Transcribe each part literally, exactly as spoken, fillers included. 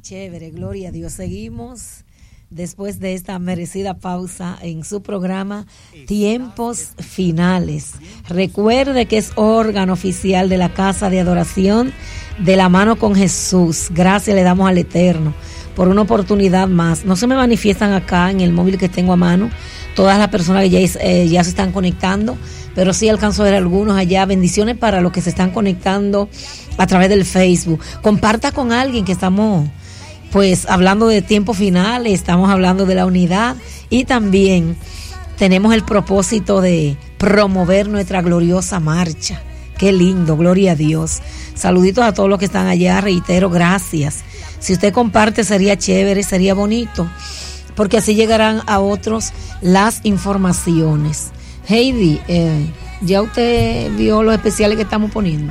Chévere, gloria a Dios. Seguimos después de esta merecida pausa en su programa Tiempos Finales. Recuerde que es órgano oficial de la Casa de Adoración de la Mano con Jesús. Gracias le damos al Eterno por una oportunidad más. No se me manifiestan acá en el móvil que tengo a mano todas las personas que ya, eh, ya se están conectando, pero sí alcanzo a ver algunos allá. Bendiciones para los que se están conectando a través del Facebook. Comparta con alguien que estamos pues hablando de tiempos finales, estamos hablando de la unidad y también tenemos el propósito de promover nuestra gloriosa marcha. Qué lindo, gloria a Dios. Saluditos a todos los que están allá, reitero, gracias. Si usted comparte sería chévere, sería bonito, porque así llegarán a otros las informaciones. Heidi, eh, ¿ya usted vio los especiales que estamos poniendo?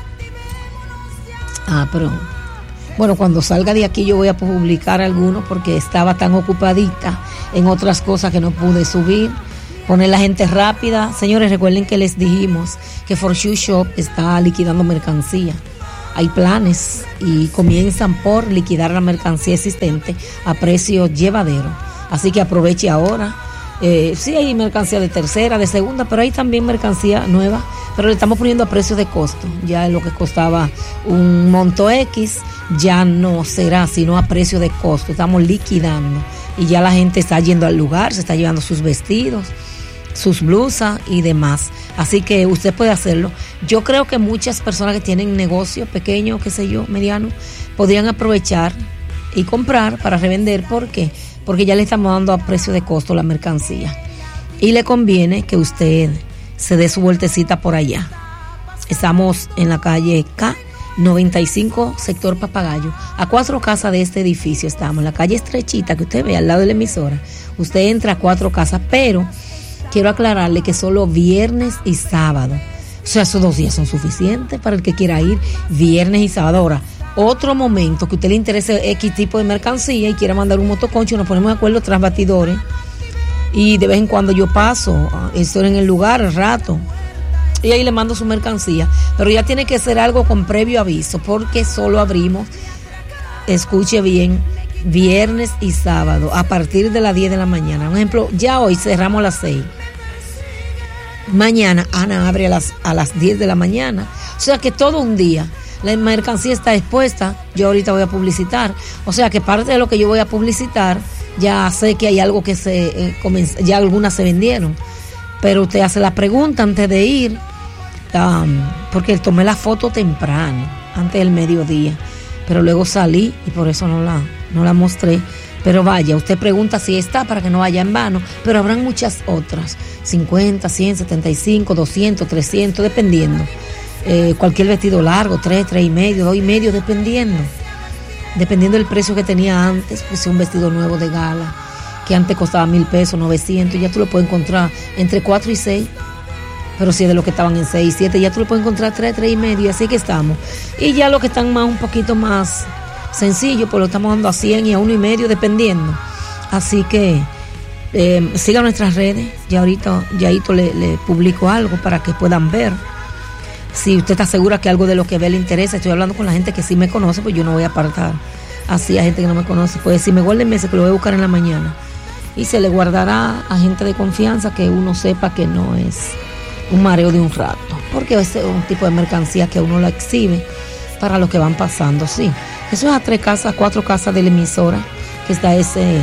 Ah, pero bueno, cuando salga de aquí yo voy a publicar algunos porque estaba tan ocupadita en otras cosas que no pude subir. Poner la gente rápida. Señores, recuerden que les dijimos que For Shoe Shop está liquidando mercancía. Hay planes y comienzan por liquidar la mercancía existente a precio llevadero. Así que aproveche ahora. Eh, sí hay mercancía de tercera, de segunda, pero hay también mercancía nueva, pero le estamos poniendo a precio de costo. Ya lo que costaba un monto X ya no será sino a precio de costo. Estamos liquidando y ya la gente está yendo al lugar, se está llevando sus vestidos, sus blusas y demás. Así que usted puede hacerlo. Yo creo que muchas personas que tienen negocio pequeño, qué sé yo, mediano, podrían aprovechar y comprar para revender. ¿Por qué? Porque ya le estamos dando a precio de costo la mercancía. Y le conviene que usted se dé su vueltecita por allá. Estamos en la calle K noventa y cinco, sector Papagayo. A cuatro casas de este edificio estamos. En la calle estrechita que usted ve al lado de la emisora. Usted entra a cuatro casas, pero quiero aclararle que solo viernes y sábado. O sea, esos dos días son suficientes para el que quiera ir viernes y sábado. Ahora, otro momento que a usted le interese X tipo de mercancía y quiera mandar un motoconcho, nos ponemos de acuerdo tras batidores y de vez en cuando yo paso, estoy en el lugar al rato y ahí le mando su mercancía, pero ya tiene que ser algo con previo aviso porque solo abrimos, escuche bien, viernes y sábado a partir de las diez de la mañana. Un ejemplo, ya hoy cerramos a las seis, mañana Ana abre a las, a las diez de la mañana, o sea que todo un día la mercancía está expuesta. Yo ahorita voy a publicitar, o sea que parte de lo que yo voy a publicitar ya sé que hay algo que se eh, comenz- ya algunas se vendieron, pero usted hace la pregunta antes de ir, um, porque tomé la foto temprano antes del mediodía, pero luego salí y por eso no la, no la mostré. Pero vaya, usted pregunta si está para que no vaya en vano, pero habrán muchas otras, cincuenta, cien, setenta y cinco, doscientos, trescientos, dependiendo. Eh, cualquier vestido largo, tres, tres y medio, dos y medio, dependiendo. Dependiendo del precio que tenía antes, pues si un vestido nuevo de gala, que antes costaba mil pesos, novecientos, ya tú lo puedes encontrar entre cuatro y seis. Pero si es de los que estaban en seis, siete, ya tú lo puedes encontrar tres, tres y medio, así que estamos. Y ya los que están más, un poquito más sencillos, pues lo estamos dando a cien y a uno y medio, dependiendo. Así que eh, sigan nuestras redes, ya ahorita, ya ahorita le, le publico algo para que puedan ver. Si usted está segura que algo de lo que ve le interesa, estoy hablando con la gente que sí me conoce, pues yo no voy a apartar así a gente que no me conoce. Pues si me guarden meses que lo voy a buscar en la mañana. Y se le guardará a gente de confianza que uno sepa que no es un mareo de un rato. Porque ese es un tipo de mercancía que uno la exhibe para los que van pasando, sí. Eso es a tres casas, cuatro casas de la emisora, que está ese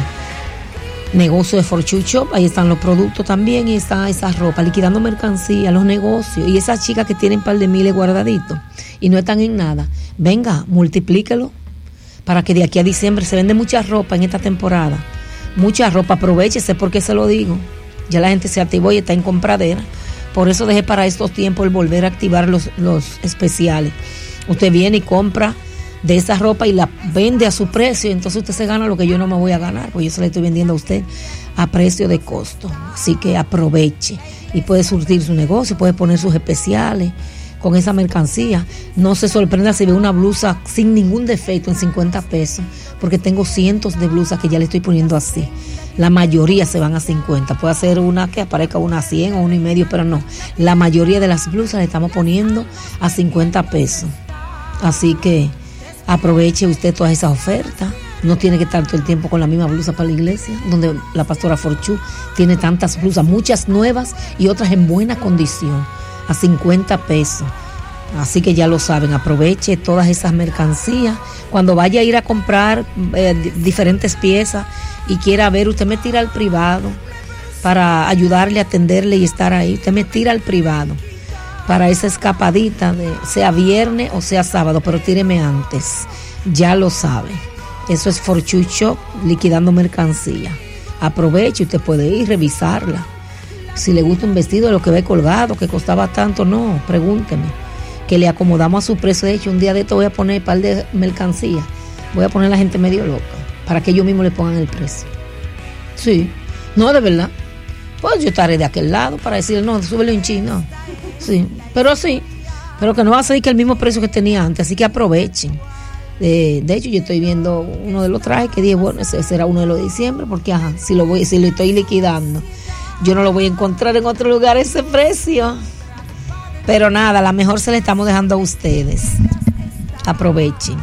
negocio de For Shoe Shop, ahí están los productos también y está esa ropa, liquidando mercancía, los negocios y esas chicas que tienen un par de miles guardaditos y no están en nada. Venga, multiplíquelo para que de aquí a diciembre se vende mucha ropa en esta temporada, mucha ropa, aprovechese porque se lo digo, ya la gente se activó y está en compradera, por eso dejé para estos tiempos el volver a activar los, los especiales. Usted viene y compra de esa ropa y la vende a su precio, entonces usted se gana lo que yo no me voy a ganar, pues yo se la estoy vendiendo a usted a precio de costo, así que aproveche y puede surtir su negocio, puede poner sus especiales con esa mercancía. No se sorprenda si ve una blusa sin ningún defecto en cincuenta pesos, porque tengo cientos de blusas que ya le estoy poniendo así, la mayoría se van a cincuenta, puede ser una que aparezca una a cien o uno y medio, pero no, la mayoría de las blusas le estamos poniendo a cincuenta pesos, así que aproveche usted todas esas ofertas no tiene que estar todo el tiempo con la misma blusa para la iglesia, donde la pastora Forchú tiene tantas blusas, muchas nuevas y otras en buena condición, a cincuenta pesos. Así que ya lo saben, aproveche todas esas mercancías. Cuando vaya a ir a comprar eh, diferentes piezas y quiera ver, usted me tira al privado para ayudarle, atenderle y estar ahí. Usted me tira al privado para esa escapadita, de, sea viernes o sea sábado, pero tíreme antes. Ya lo sabe. Eso es Forchú Shop, liquidando mercancía. Aproveche, usted puede ir, revisarla. Si le gusta un vestido, lo que ve colgado, que costaba tanto, no, pregúnteme. Que le acomodamos a su precio. De hecho, un día de esto voy a poner un par de mercancía. Voy a poner a la gente medio loca para que ellos mismos le pongan el precio. Sí, no, de verdad. Pues yo estaré de aquel lado para decirle, no, súbele un chin, no. Sí, pero sí, pero que no va a ser que el mismo precio que tenía antes, así que aprovechen. De, de hecho, yo estoy viendo uno de los trajes que dije, bueno, ese será uno de los de diciembre, porque ajá, si lo voy, si lo estoy liquidando, yo no lo voy a encontrar en otro lugar ese precio. Pero nada, la mejor se la estamos dejando a ustedes. Aprovechen.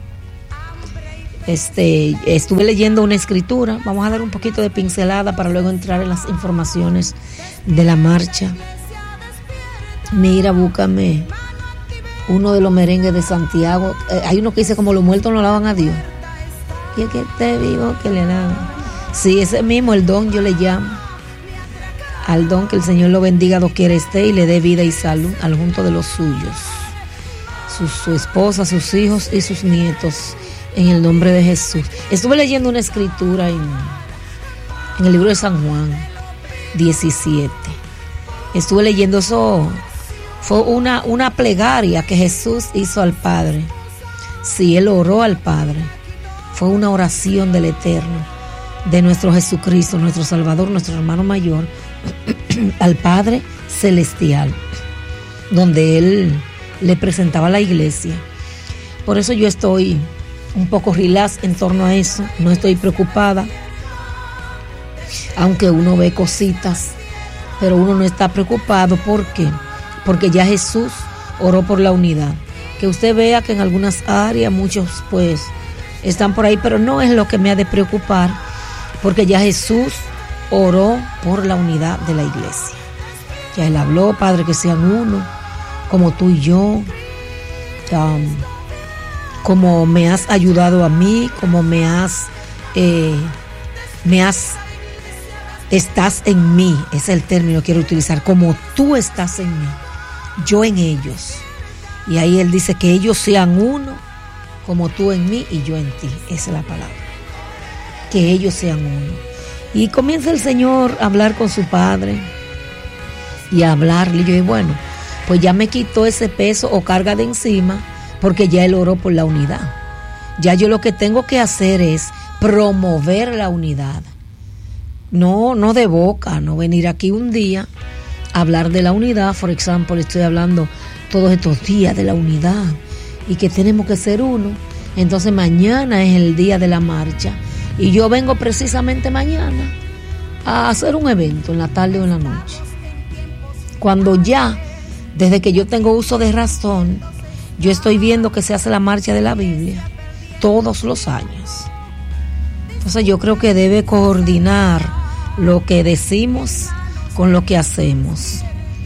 Este, estuve leyendo una escritura. Vamos a dar un poquito de pincelada para luego entrar en las informaciones de la marcha. Mira, búscame uno de los merengues de Santiago. Eh, hay uno que dice como los muertos no alaban a Dios. Y es que esté vivo que le alaban. Sí, ese mismo, el don yo le llamo. Al don, que el Señor lo bendiga doquiera esté y le dé vida y salud al junto de los suyos, su, su esposa, sus hijos y sus nietos, en el nombre de Jesús. Estuve leyendo una escritura en, en el libro de San Juan diecisiete. Estuve leyendo eso, fue una, una plegaria que Jesús hizo al Padre. Sí, Él oró al Padre. Fue una oración del Eterno, de nuestro Jesucristo, nuestro Salvador, nuestro hermano mayor, al Padre Celestial, donde Él le presentaba a la iglesia. Por eso yo estoy un poco relax en torno a eso, no estoy preocupada, aunque uno ve cositas, pero uno no está preocupado. ¿Por qué? Porque ya Jesús oró por la unidad. Que usted vea que en algunas áreas muchos pues están por ahí, pero no es lo que me ha de preocupar, porque ya Jesús oró por la unidad de la iglesia. Ya Él habló, Padre, que sean uno, como tú y yo, um, como me has ayudado a mí, como me has, eh, me has, estás en mí, ese es el término que quiero utilizar, como tú estás en mí, yo en ellos. Y ahí Él dice que ellos sean uno, como tú en mí y yo en ti. Esa es la palabra, que ellos sean uno. Y comienza el Señor a hablar con su Padre y a hablarle. Y yo, y bueno, pues ya me quitó ese peso o carga de encima, porque ya Él oró por la unidad. Ya yo lo que tengo que hacer es promover la unidad. No, no de boca, no venir aquí un día a hablar de la unidad. Por ejemplo, estoy hablando todos estos días de la unidad y que tenemos que ser uno. Entonces mañana es el día de la marcha. Y yo vengo precisamente mañana a hacer un evento en la tarde o en la noche. Cuando ya, desde que yo tengo uso de razón, yo estoy viendo que se hace la marcha de la Biblia todos los años. Entonces yo creo que debe coordinar lo que decimos con lo que hacemos.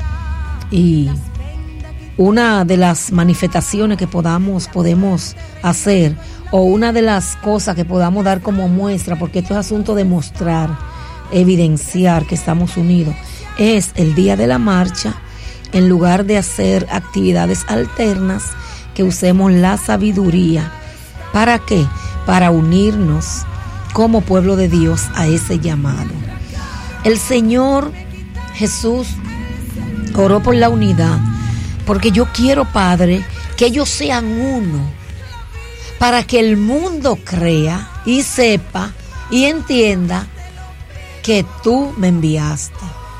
Y una de las manifestaciones que podamos, podemos hacer, o una de las cosas que podamos dar como muestra, porque esto es asunto de mostrar, evidenciar que estamos unidos, es el día de la marcha. En lugar de hacer actividades alternas, que usemos la sabiduría. ¿Para qué? Para unirnos como pueblo de Dios a ese llamado. El Señor Jesús oró por la unidad, porque yo quiero, Padre, que ellos sean uno, para que el mundo crea y sepa y entienda que tú me enviaste.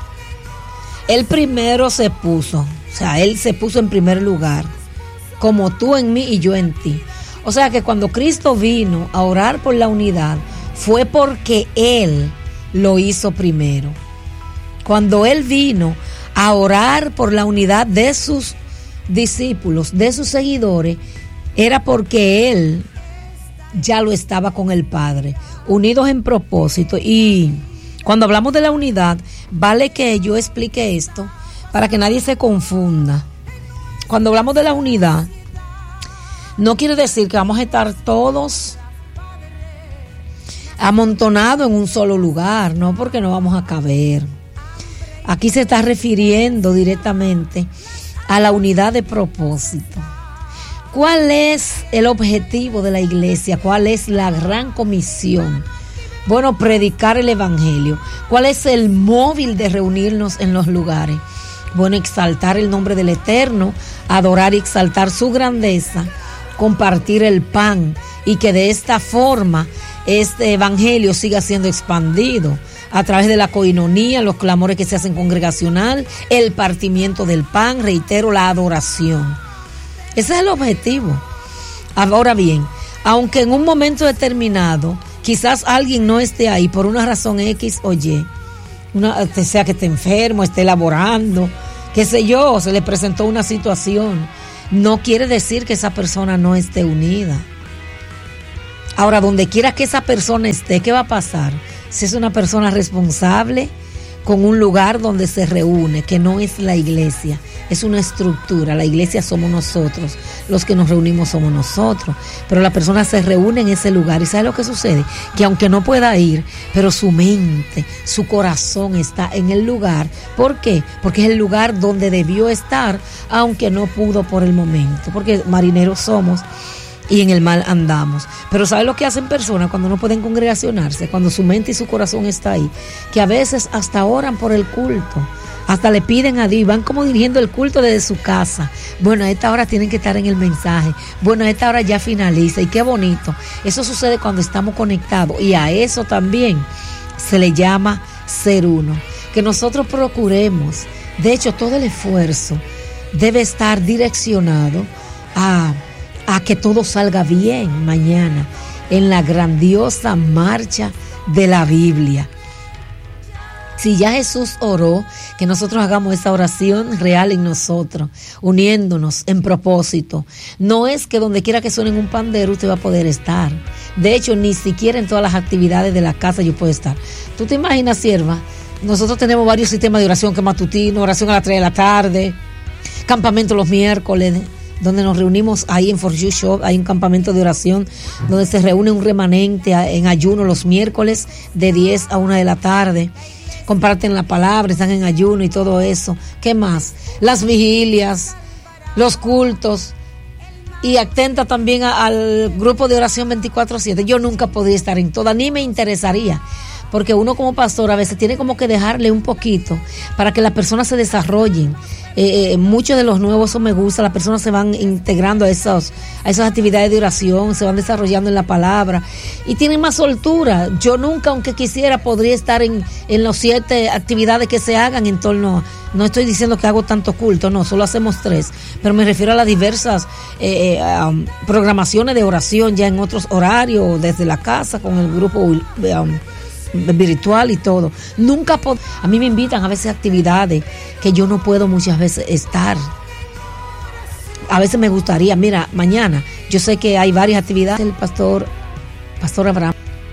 Él primero se puso, o sea, Él se puso en primer lugar, como tú en mí y yo en ti. O sea que cuando Cristo vino a orar por la unidad, fue porque Él lo hizo primero. Cuando Él vino a orar por la unidad de sus discípulos, de sus seguidores, era porque Él ya lo estaba con el Padre, unidos en propósito. Y cuando hablamos de la unidad, vale que yo explique esto para que nadie se confunda. Cuando hablamos de la unidad, no quiere decir que vamos a estar todos amontonados en un solo lugar, no, porque no vamos a caber. Aquí se está refiriendo directamente a la unidad de propósito. ¿Cuál es el objetivo de la iglesia? ¿Cuál es la gran comisión? Bueno, predicar el evangelio. ¿Cuál es el móvil de reunirnos en los lugares? Bueno, exaltar el nombre del Eterno, adorar y exaltar su grandeza, compartir el pan y que de esta forma este evangelio siga siendo expandido a través de la coinonía, los clamores que se hacen congregacional, el partimiento del pan, reitero, la adoración. Ese es el objetivo. Ahora bien, aunque en un momento determinado quizás alguien no esté ahí por una razón X o Y, una, sea que esté enfermo, esté laborando, qué sé yo, se le presentó una situación, no quiere decir que esa persona no esté unida. Ahora, donde quiera que esa persona esté, ¿qué va a pasar? Si es una persona responsable con un lugar donde se reúne, que no es la iglesia, es una estructura. La iglesia somos nosotros, los que nos reunimos somos nosotros, pero la persona se reúne en ese lugar. ¿Y sabe lo que sucede? Que aunque no pueda ir, pero su mente, su corazón está en el lugar. ¿Por qué? Porque es el lugar donde debió estar, aunque no pudo por el momento, porque marineros somos y en el mal andamos. Pero ¿sabe lo que hacen personas cuando no pueden congregacionarse? Cuando su mente y su corazón está ahí, que a veces hasta oran por el culto, hasta le piden a Dios, van como dirigiendo el culto desde su casa. Bueno, a esta hora tienen que estar en el mensaje, bueno, a esta hora ya finaliza, y qué bonito. Eso sucede cuando estamos conectados, y a eso también se le llama ser uno. Que nosotros procuremos, de hecho todo el esfuerzo debe estar direccionado a a que todo salga bien mañana en la grandiosa marcha de la Biblia. Si ya Jesús oró, que nosotros hagamos esa oración real en nosotros, uniéndonos en propósito. No es que donde quiera que suene un pandero usted va a poder estar. De hecho, ni siquiera en todas las actividades de la casa yo puedo estar. ¿Tú te imaginas, sierva? Nosotros tenemos varios sistemas de oración, que matutino, oración a las tres de la tarde, campamento los miércoles, donde nos reunimos ahí en For You Shop. Hay un campamento de oración donde se reúne un remanente en ayuno los miércoles de diez a una de la tarde. Comparten la palabra, están en ayuno y todo eso. ¿Qué más? Las vigilias, los cultos. Y atenta también a, al grupo de oración veinticuatro siete. Yo nunca podría estar en todas, ni me interesaría, porque uno como pastor a veces tiene como que dejarle un poquito para que las personas se desarrollen. Eh, eh, muchos de los nuevos, eso me gusta, las personas se van integrando a, esos, a esas actividades de oración, se van desarrollando en la palabra y tienen más soltura. Yo nunca, aunque quisiera, podría estar en, en las siete actividades que se hagan en torno. No estoy diciendo que hago tanto culto, no, solo hacemos tres, pero me refiero a las diversas eh, um, programaciones de oración ya en otros horarios, desde la casa, con el grupo um, virtual y todo. Nunca pod- a mí me invitan a veces a actividades que yo no puedo muchas veces estar. A veces me gustaría, mira, mañana yo sé que hay varias actividades. El pastor pastor Abraham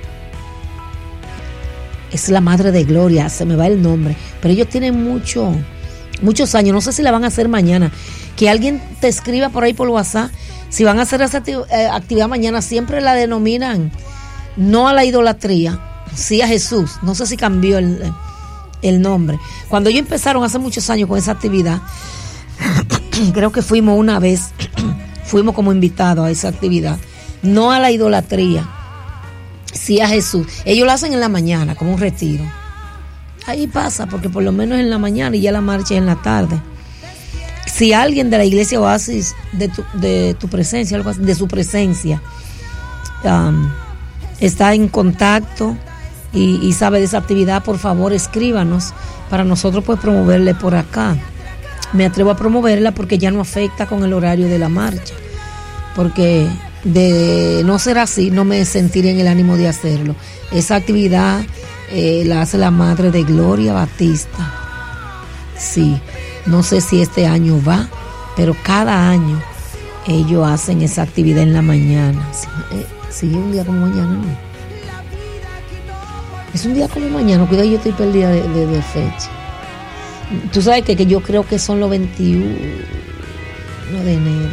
es la madre de Gloria, se me va el nombre, pero ellos tienen mucho muchos años, no sé si la van a hacer mañana. Que alguien te escriba por ahí por WhatsApp si van a hacer esa actividad mañana. Siempre la denominan no a la idolatría, sí a Jesús. No sé si cambió el, el nombre. Cuando ellos empezaron hace muchos años con esa actividad, creo que fuimos una vez, fuimos como invitados a esa actividad. No a la idolatría, sí a Jesús. Ellos lo hacen en la mañana, como un retiro. Ahí pasa, porque por lo menos en la mañana y ya la marcha es en la tarde. Si alguien de la iglesia Oasis, de tu, de tu presencia, algo así, de su presencia, um, está en contacto y, y sabe de esa actividad, por favor escríbanos para nosotros pues promoverle por acá. Me atrevo a promoverla porque ya no afecta con el horario de la marcha, porque de no ser así no me sentiré en el ánimo de hacerlo. Esa actividad eh, la hace la madre de Gloria Batista. Sí, no sé si este año va, pero cada año ellos hacen esa actividad en la mañana. Sigue un día como mañana, ¿no? Es un día como mañana, cuidado, yo estoy perdida de, de, de fecha. Tú sabes que, que yo creo que son los veintiuno de enero.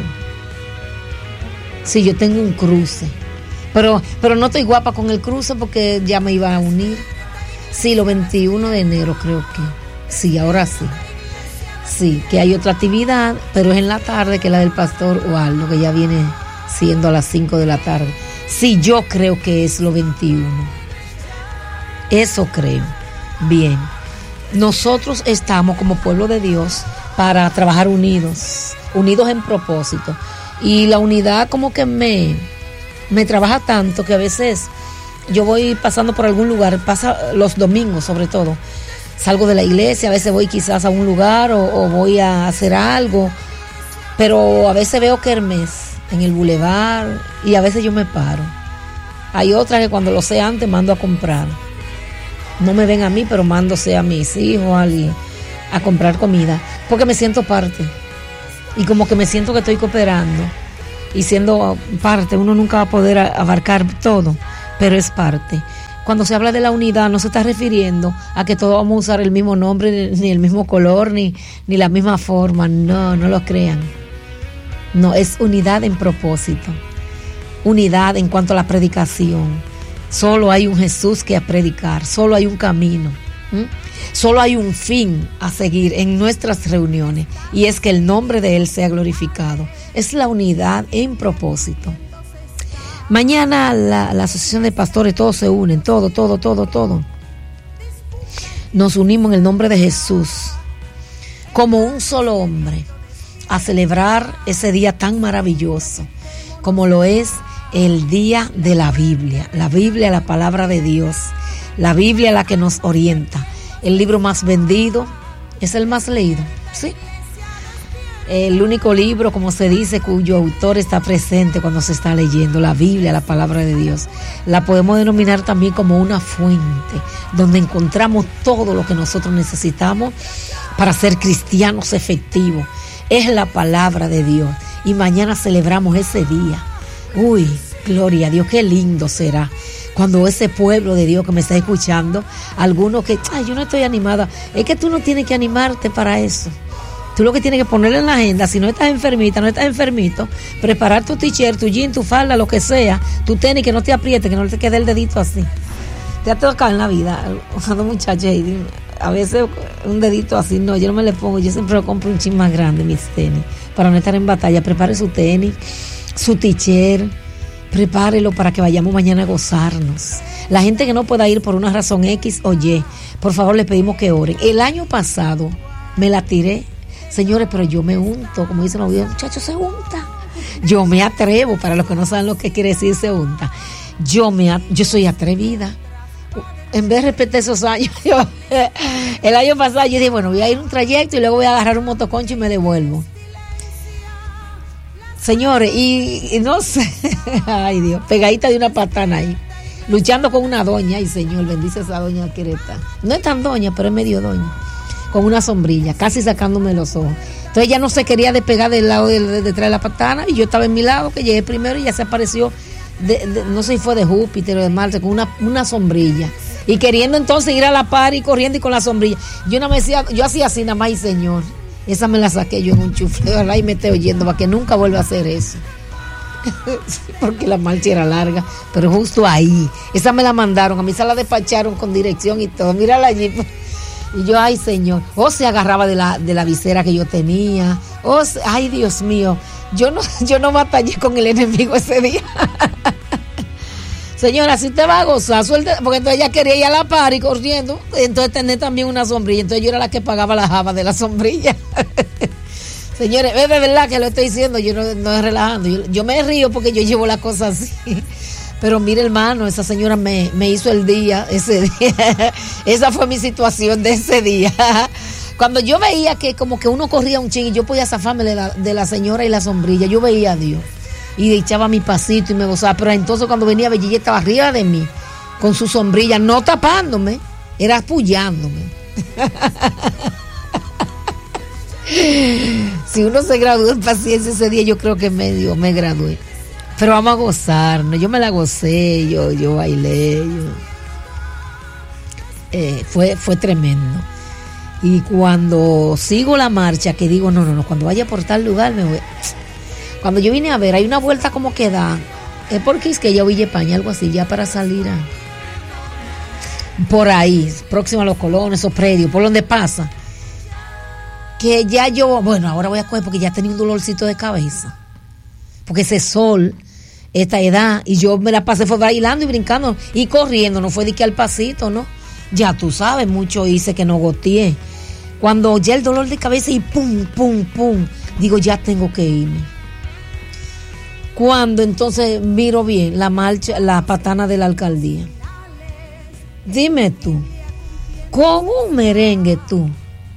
Sí, yo tengo un cruce. Pero, pero no estoy guapa con el cruce porque ya me iba a unir. Sí, los veintiuno de enero creo que. Sí, ahora sí. Sí, que hay otra actividad, pero es en la tarde, que es la del pastor Waldo, que ya viene siendo a las cinco de la tarde. Sí, yo creo que es los veintiuno. Eso creo. Bien. Nosotros estamos como pueblo de Dios para trabajar unidos, unidos en propósito. Y la unidad como que me, me trabaja tanto que a veces yo voy pasando por algún lugar, pasa los domingos sobre todo, salgo de la iglesia, a veces voy quizás a un lugar o, o voy a hacer algo, pero a veces veo kermés en el bulevar y a veces yo me paro. Hay otras que cuando lo sé antes mando a comprar. No me ven a mí, pero mando sea a mis hijos, a alguien, a comprar comida, porque me siento parte. Y como que me siento que estoy cooperando. Y siendo parte, uno nunca va a poder abarcar todo, pero es parte. Cuando se habla de la unidad, no se está refiriendo a que todos vamos a usar el mismo nombre, ni el mismo color, ni, ni la misma forma. No, no lo crean. No, es unidad en propósito. Unidad en cuanto a la predicación. Solo hay un Jesús que a predicar, solo hay un camino, ¿m? Solo hay un fin a seguir en nuestras reuniones, y es que el nombre de Él sea glorificado. Es la unidad en propósito. Mañana la, la asociación de pastores, todos se unen, todo, todo, todo, todo. Nos unimos en el nombre de Jesús, como un solo hombre, a celebrar ese día tan maravilloso, como lo es el día de la Biblia. La Biblia, la palabra de Dios. La Biblia, la que nos orienta. El libro más vendido es el más leído, ¿sí? El único libro, como se dice, cuyo autor está presente cuando se está leyendo. La Biblia, la palabra de Dios. La podemos denominar también como una fuente, donde encontramos todo lo que nosotros necesitamos para ser cristianos efectivos. Es la palabra de Dios. Y mañana celebramos ese día. Uy, gloria a Dios, qué lindo será cuando ese pueblo de Dios que me está escuchando, algunos que, ay, yo no estoy animada, es que tú no tienes que animarte para eso. Tú lo que tienes que ponerle en la agenda, si no estás enfermita, no estás enfermito, preparar tu t-shirt, tu jean, tu falda, lo que sea, tu tenis, que no te apriete, que no te quede el dedito así. Te ha tocado en la vida, cuando muchachos, a veces un dedito así, no, yo no me le pongo, yo siempre lo compro un chin más grande, mis tenis, para no estar en batalla. Prepare su tenis, su t-shirt, prepárelo para que vayamos mañana a gozarnos. La gente que no pueda ir por una razón X o Y, por favor les pedimos que oren. El año pasado me la tiré, señores, pero yo me unto, como dicen los videos, muchachos, se unta. Yo me atrevo, para los que no saben lo que quiere decir se unta. Yo, me, yo soy atrevida. En vez de respetar esos años, yo, el año pasado yo dije, bueno, voy a ir un trayecto y luego voy a agarrar un motoconcho y me devuelvo. Señores, y, y no sé, ay Dios, pegadita de una patana ahí, luchando con una doña, ay Señor, bendice a esa doña Quereta. No es tan doña, pero es medio doña, con una sombrilla, casi sacándome los ojos. Entonces ella no se quería despegar del lado de, de, detrás de la patana, y yo estaba en mi lado, que llegué primero, y ya se apareció, de, de, no sé si fue de Júpiter o de Marte, con una, una sombrilla. Y queriendo entonces ir a la par y corriendo y con la sombrilla. Yo no me decía, yo hacía así nada más, y Señor, esa me la saqué yo en un chufle, ojalá y me esté oyendo para que nunca vuelva a hacer eso. Porque la marcha era larga, pero justo ahí, esa me la mandaron, a mí se la despacharon con dirección y todo, mírala allí. Y yo, ay Señor, o se agarraba de la, de la visera que yo tenía, o se, ay Dios mío, yo no, yo no batallé con el enemigo ese día. Señora, si usted va a gozar, suelte, porque entonces ella quería ir a la par y corriendo, entonces tener también una sombrilla, entonces yo era la que pagaba la java de la sombrilla. Señores, es de verdad que lo estoy diciendo, yo no, no es relajando, yo, yo me río porque yo llevo la cosa así, pero mire hermano, esa señora me, me hizo el día, ese día, esa fue mi situación de ese día. Cuando yo veía que como que uno corría un ching y yo podía zafarme de la, de la señora y la sombrilla, yo veía a Dios. Y echaba mi pasito y me gozaba. Pero entonces cuando venía Bellilla estaba arriba de mí, con su sombrilla, no tapándome, era apoyándome. Si uno se graduó en paciencia ese día, yo creo que medio me gradué. Pero vamos a gozarnos. Yo me la gocé, yo, yo bailé. Yo, eh, fue, fue tremendo. Y cuando sigo la marcha, que digo, no, no, no, cuando vaya por tal lugar, me voy. Cuando yo vine a ver, hay una vuelta como que da. Es porque es que ya Villa España, algo así, ya para salir a, por ahí, próximo a los Colones, esos predios, por donde pasa. Que ya yo, bueno, ahora voy a coger porque ya tenía un dolorcito de cabeza. Porque ese sol, esta edad, y yo me la pasé fue bailando y brincando y corriendo, no fue de que al pasito, ¿no? Ya tú sabes, mucho hice que no goteé. Cuando ya el dolor de cabeza y pum, pum, pum, digo, ya tengo que irme. Cuando entonces miro bien la marcha, la patana de la alcaldía. Dime tú, con un merengue tú.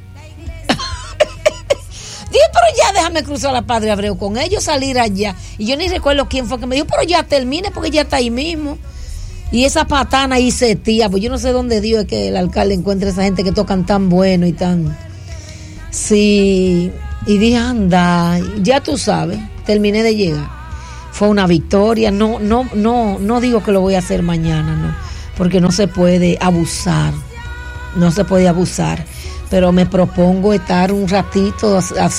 Dije, pero ya déjame cruzar la Padre Abreu con ellos, salir allá. Y yo ni recuerdo quién fue que me dijo, pero ya termine porque ya está ahí mismo. Y esa patana ahí se tía, pues yo no sé dónde Dios es que el alcalde encuentre a esa gente que tocan tan bueno y tan... Sí, y dije, anda, ya tú sabes, terminé de llegar. Fue una victoria, no, no, no, no digo que lo voy a hacer mañana, no, porque no se puede abusar, no se puede abusar, pero me propongo estar un ratito